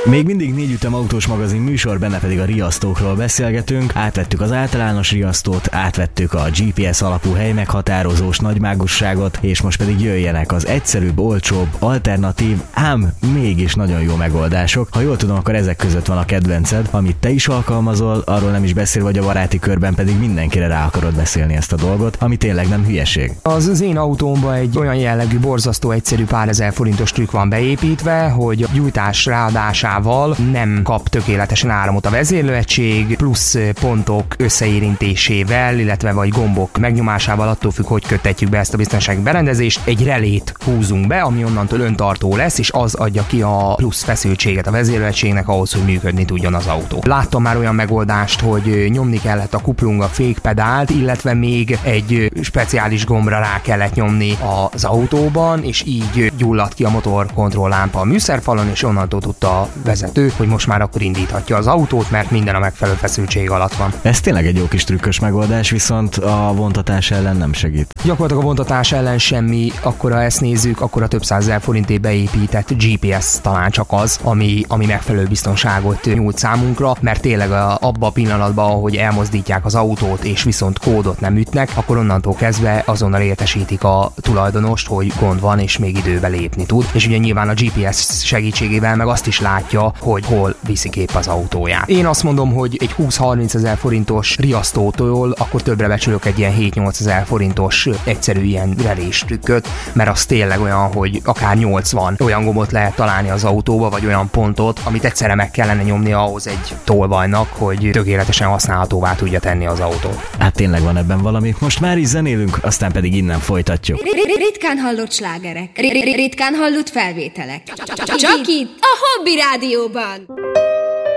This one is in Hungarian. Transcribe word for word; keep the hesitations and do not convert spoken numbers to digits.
Még mindig négy ütem autós magazin műsor, benne pedig a riasztókról beszélgetünk. Átvettük az általános riasztót, átvettük a gé pé es alapú helymeghatározós nagymágusságot, és most pedig jöjjenek az egyszerűbb, olcsóbb, alternatív, ám mégis nagyon jó megoldások. Ha jól tudom, akkor ezek között van a kedvenced, amit te is alkalmazol, arról nem is beszél, vagy a baráti körben pedig mindenkire rá akarod beszélni ezt a dolgot, ami tényleg nem hülyeség. Az, az én autómban egy olyan jellegű, borzasztó egyszerű pár ezer forintos trükk van beépítve, hogy a gyújtás ráadásával nem kap tökéletesen áramot a vezérlőegység, plusz pontok összeérintésével, illetve vagy gombok megnyomásával, attól függ, hogy köttetjük be ezt a biztonsági berendezést, egy relét húzunk be, ami onnantól öntartó lesz, és az adja ki a plusz feszültséget a vezérlőegységnek ahhoz, hogy működni tudjon az autó. Láttam már olyan megoldást, hogy nyomni kellett a kuplung a fékpedált, illetve még egy speciális gombra rá kellett nyomni az autóban, és így gyulladt ki a motorkontrolllámpa a műszerfalon, és onnantól tudta a vezető, hogy most már akkor indíthatja az autót, mert minden a megfelelő feszültség alatt van. Ez tényleg egy jó kis trükkös megoldás, viszont a vontatás ellen nem segít. Gyakorlatilag a vontatás ellen semmi, akkor ha ezt nézzük, akkor a több százezer forinté beépített gé pé es talán csak az, ami, ami megfelelő biztonságot nyújt számunkra, mert tényleg a, abba a pillanatban, ahogy elmozdítják az autót, és viszont kódot nem ütnek, akkor onnantól kezdve azonnal értesítik a tulajdonost, hogy gond van, és még időbe lépni tud. És ugye nyilván a gé pé es segítségével meg azt is látja, hogy hol viszik épp az autóját. Én azt mondom, hogy egy húsz-harminc ezer forintos riasztótól akkor többre becsülök egy ilyen hét-nyolc ezer forintos egyszerű ilyen relés trükköt, mert az tényleg olyan, hogy akár nyolcvan olyan gombot lehet találni az autóba, vagy olyan pontot, amit egyszerre meg kellene nyomni ahhoz egy tolvajnak, hogy tökéletesen használhatóvá tudja tenni az autót. Hát tényleg van ebben valami. Most már is zenélünk, aztán pedig innen folytatjuk. Ritkán hallott slágerek, ritkán hallott felvételek. Csak itt, a Hobby Rádióban.